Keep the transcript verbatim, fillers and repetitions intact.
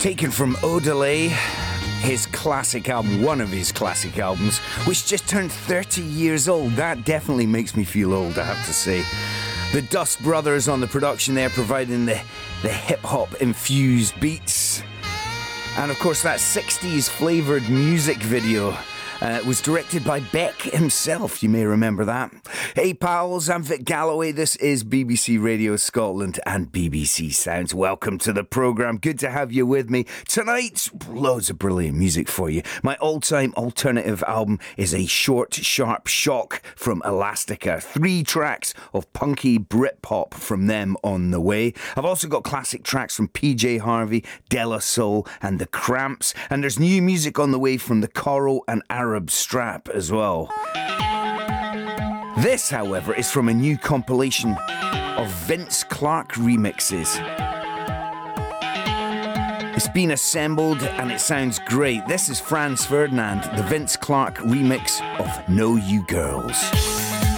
Taken from Odelay, his classic album, one of his classic albums, which just turned thirty years old. That definitely makes me feel old, I have to say. The Dust Brothers on the production there, providing the, the hip-hop infused beats. And of course that sixties flavoured music video Uh, was directed by Beck himself, you may remember that. Hey pals, I'm Vic Galloway, this is B B C Radio Scotland and B B C Sounds. Welcome to the programme, good to have you with me. Tonight, loads of brilliant music for you. My all-time alternative album is a short, sharp shock from Elastica. Three tracks of punky Britpop from them on the way. I've also got classic tracks from P J Harvey, De La Soul and The Cramps. And there's new music on the way from the Coral and Arab Strap as well. This, however, is from a new compilation of Vince Clarke remixes. It's been assembled and it sounds great. This is Franz Ferdinand, the Vince Clarke remix of Know You Girls.